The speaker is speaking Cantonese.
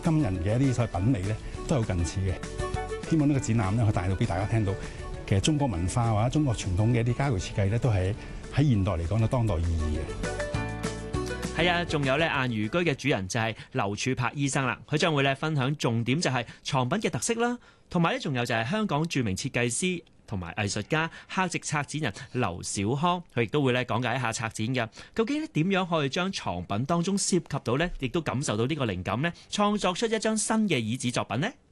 今人嘅一啲所謂品味咧，都有近似嘅。希望呢個展覽咧，可以帶到俾大家聽到，其實中國文化或者中國傳統嘅一啲家具設計咧，都係喺現代嚟講有當代意義嘅。 係啊，仲有咧晏如居嘅主人就係劉柱柏醫生啦，佢將會咧分享重點就係藏品嘅特色啦，同埋咧仲有就係香港著名設計師同埋藝術家客席策展人劉小康，佢亦都會咧講解一下策展嘅，究竟咧點樣可以將藏品當中涉及到咧，亦都感受到呢個靈感咧，創作出一張新嘅椅子作品呢？